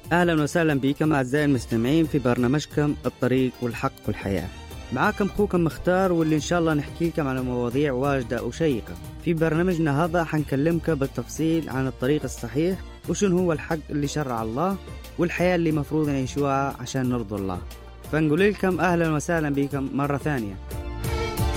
أهلا وسهلا بكم أعزائي المستمعين في برنامجكم الطريق والحق والحياة. معاكم أخوكم مختار، واللي إن شاء الله نحكيكم على مواضيع واجدة وشيقة. في برنامجنا هذا حنكلمك بالتفصيل عن الطريق الصحيح، وشن هو الحق اللي شرع الله، والحياة اللي مفروض نعيشوها عشان نرضي الله. فنقول لكم أهلا وسهلا بكم مرة ثانية.